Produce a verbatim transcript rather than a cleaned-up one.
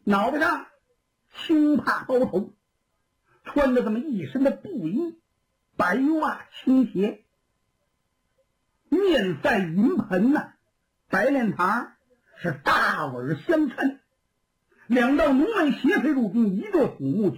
脑袋上青帕包头，穿着这么一身的布衣，白袜青鞋，面赛银盆呐、啊，白脸庞是大吻相衬，两道浓眉斜垂入冰，一对虎目